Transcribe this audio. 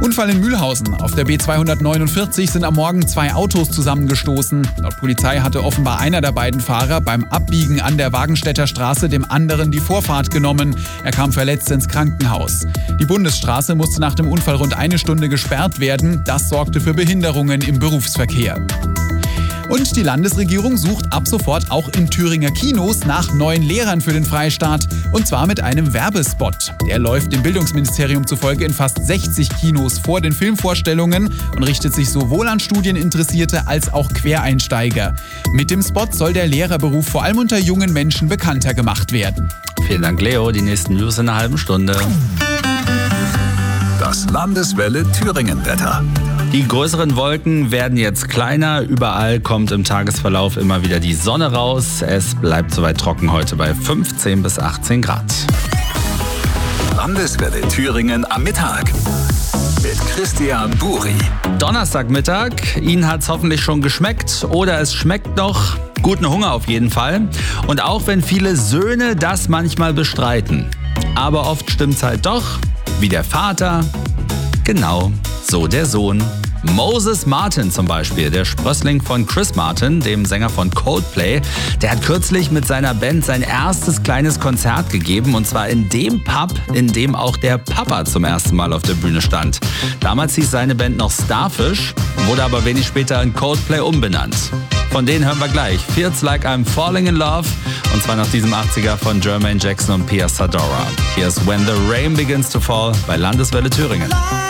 Unfall in Mühlhausen. Auf der B249 sind am Morgen 2 Autos zusammengestoßen. Laut Polizei hatte offenbar einer der beiden Fahrer beim Abbiegen an der Wagenstädter Straße dem anderen die Vorfahrt genommen. Er kam verletzt ins Krankenhaus. Die Bundesstraße musste nach dem Unfall rund 1 Stunde gesperrt werden. Das sorgte für Behinderungen im Berufsverkehr. Und die Landesregierung sucht ab sofort auch in Thüringer Kinos nach neuen Lehrern für den Freistaat. Und zwar mit einem Werbespot. Der läuft dem Bildungsministerium zufolge in fast 60 Kinos vor den Filmvorstellungen und richtet sich sowohl an Studieninteressierte als auch Quereinsteiger. Mit dem Spot soll der Lehrerberuf vor allem unter jungen Menschen bekannter gemacht werden. Vielen Dank, Leo. Die nächsten News in einer halben Stunde. Das Landeswelle Thüringen-Wetter. Die größeren Wolken werden jetzt kleiner. Überall kommt im Tagesverlauf immer wieder die Sonne raus. Es bleibt soweit trocken heute bei 15 bis 18 Grad. Landeswelle Thüringen am Mittag mit Christian Buri. Donnerstagmittag. Ihnen hat's hoffentlich schon geschmeckt oder es schmeckt noch. Guten Hunger auf jeden Fall. Und auch wenn viele Söhne das manchmal bestreiten. Aber oft stimmt's halt doch. Wie der Vater. Genau, so der Sohn. Moses Martin zum Beispiel, der Sprössling von Chris Martin, dem Sänger von Coldplay, der hat kürzlich mit seiner Band sein erstes kleines Konzert gegeben und zwar in dem Pub, in dem auch der Papa zum ersten Mal auf der Bühne stand. Damals hieß seine Band noch Starfish, wurde aber wenig später in Coldplay umbenannt. Von denen hören wir gleich Feels Like I'm Falling in Love und zwar nach diesem 80er von Jermaine Jackson und Pia Sadora. Hier ist When the Rain Begins to Fall bei Landeswelle Thüringen.